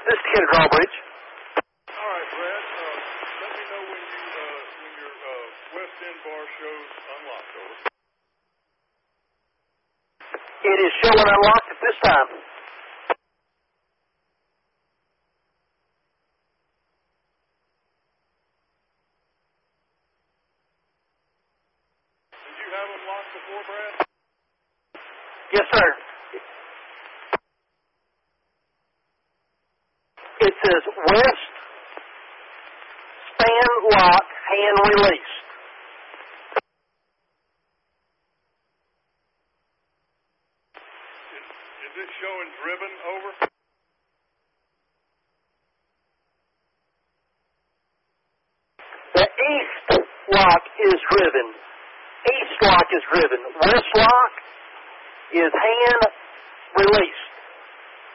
This is Ken Drawbridge. All right, Brad. Let me know when your West End bar show's unlocked. Over. It is showing unlocked at this time. Did you have them locked before, Brad? Yes, sir. It says West Span Lock Hand Release. Is it showing driven? Over. The East Lock is driven. East Lock is driven. West Lock is hand release.